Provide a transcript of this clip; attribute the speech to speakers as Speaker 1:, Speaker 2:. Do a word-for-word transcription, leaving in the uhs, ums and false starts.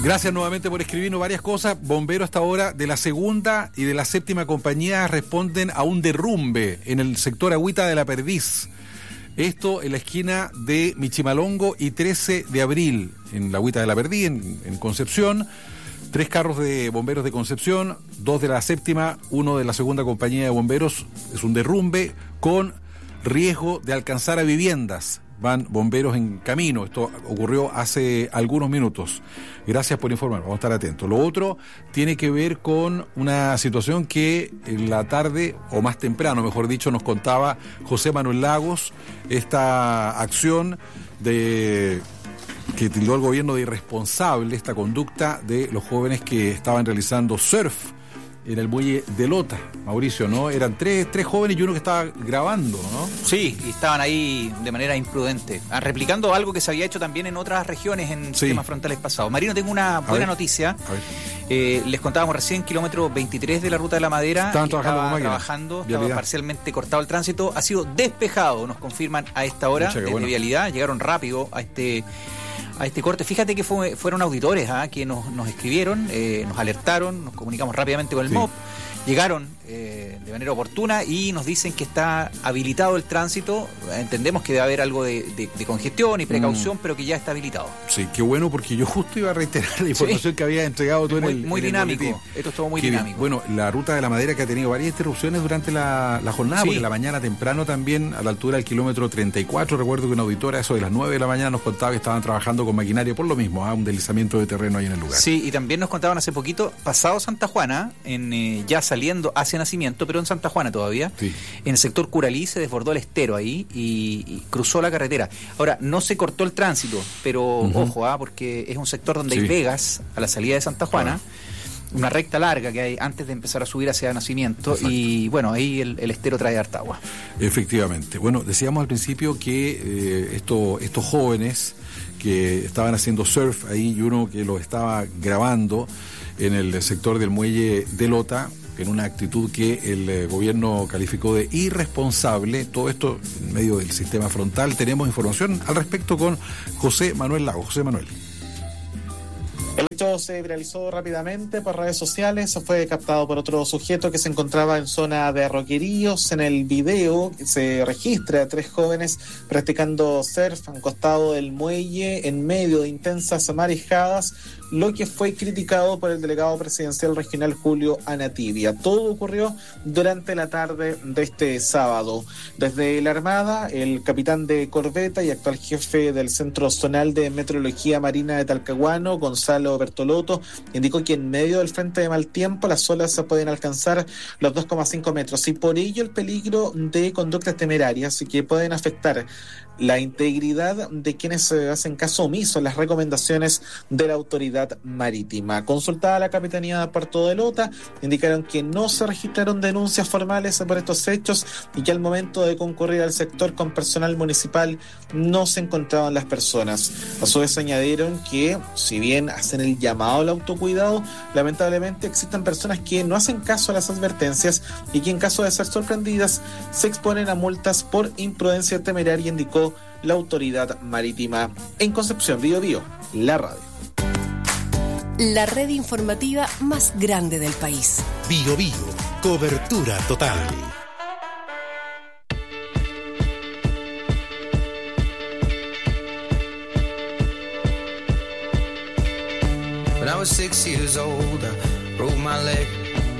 Speaker 1: Gracias nuevamente por escribirnos varias cosas. Bomberos hasta ahora de la segunda y de la séptima compañía responden a un derrumbe en el sector Agüita de la Perdiz. Esto en la esquina de Michimalongo y trece de abril, en la Agüita de la Perdiz, en, en Concepción. Tres carros de bomberos de Concepción, dos de la séptima, uno de la segunda compañía de bomberos. Es un derrumbe con riesgo de alcanzar a viviendas. Van bomberos en camino. Esto ocurrió hace algunos minutos. Gracias por informar, vamos a estar atentos. Lo otro tiene que ver con una situación que en la tarde, o más temprano, mejor dicho, nos contaba José Manuel Lagos, esta acción de que tildó el gobierno de irresponsable, esta conducta de los jóvenes que estaban realizando surf en el muelle de Lota, Mauricio, ¿no? Eran tres, tres jóvenes y uno que estaba grabando, ¿no?
Speaker 2: Sí, y estaban ahí de manera imprudente, replicando algo que se había hecho también en otras regiones en sí. sistemas frontales pasados. Marino, tengo una buena noticia. Eh, les contábamos recién, kilómetro veintitrés de la Ruta de la Madera.
Speaker 1: Estaban trabajando
Speaker 2: estaba
Speaker 1: con
Speaker 2: trabajando, estaba parcialmente cortado el tránsito. Ha sido despejado, nos confirman a esta hora, desde bueno. Vialidad. Llegaron rápido a este... a este corte. Fíjate que fue, fueron auditores ¿eh? que nos, nos escribieron, eh, nos alertaron, nos comunicamos rápidamente con el sí. M O P, llegaron eh, de manera oportuna y nos dicen que está habilitado el tránsito. Entendemos que debe haber algo de, de, de congestión y precaución, mm. pero que ya está habilitado.
Speaker 1: Sí, qué bueno, porque yo justo iba a reiterar la información sí. que había entregado tú en
Speaker 2: muy,
Speaker 1: el
Speaker 2: Muy
Speaker 1: en
Speaker 2: dinámico,
Speaker 1: el
Speaker 2: esto estuvo muy
Speaker 1: que,
Speaker 2: dinámico.
Speaker 1: Bueno, la Ruta de la Madera que ha tenido varias interrupciones durante la, la jornada, sí. porque en la mañana temprano también, a la altura del kilómetro treinta y cuatro, recuerdo que una auditora, eso de las nueve de la mañana, nos contaba que estaban trabajando con maquinaria por lo mismo, ¿eh? un deslizamiento de terreno ahí en el lugar.
Speaker 2: Sí, y también nos contaban hace poquito, pasado Santa Juana, en eh, ya saliendo hacia Nacimiento, pero en Santa Juana todavía, sí. en el sector Curalí se desbordó el estero ahí y, y cruzó la carretera. Ahora, no se cortó el tránsito, pero uh-huh. ojo, ¿ah? porque es un sector donde sí. hay vegas a la salida de Santa Juana, uh-huh. una recta larga que hay antes de empezar a subir hacia Nacimiento. Exacto. Y bueno, ahí el, el estero trae harta agua.
Speaker 1: Efectivamente. Bueno, decíamos al principio que eh, esto, estos jóvenes que estaban haciendo surf ahí y uno que lo estaba grabando en el sector del muelle de Lota, en una actitud que el eh, gobierno calificó de irresponsable. Todo esto en medio del sistema frontal. Tenemos información al respecto con José Manuel Lago. José Manuel.
Speaker 3: El hecho se viralizó rápidamente por redes sociales, fue captado por otro sujeto que se encontraba en zona de Roqueríos. En el video se registra a tres jóvenes practicando surf a un costado del muelle en medio de intensas marejadas, lo que fue criticado por el delegado presidencial regional Julio Anatibia. Todo ocurrió durante la tarde de este sábado. Desde la Armada, el capitán de corbeta y actual jefe del Centro Zonal de Meteorología Marina de Talcahuano, Gonzalo Bertolotto, indicó que en medio del frente de mal tiempo las olas se pueden alcanzar los dos coma cinco metros y por ello el peligro de conductas temerarias que pueden afectar la integridad de quienes eh, hacen caso omiso a las recomendaciones de la autoridad marítima. Consultada la Capitanía de Puerto de Lota, indicaron que no se registraron denuncias formales por estos hechos y que al momento de concurrir al sector con personal municipal no se encontraban las personas. A su vez añadieron que, si bien hacen el llamado al autocuidado, lamentablemente existen personas que no hacen caso a las advertencias y que en caso de ser sorprendidas se exponen a multas por imprudencia temeraria, indicó la autoridad marítima. En Concepción, Bío Bío, la radio.
Speaker 4: La red informativa más grande del país.
Speaker 5: Bío Bío, cobertura total.
Speaker 6: When I was six years old, I broke my leg.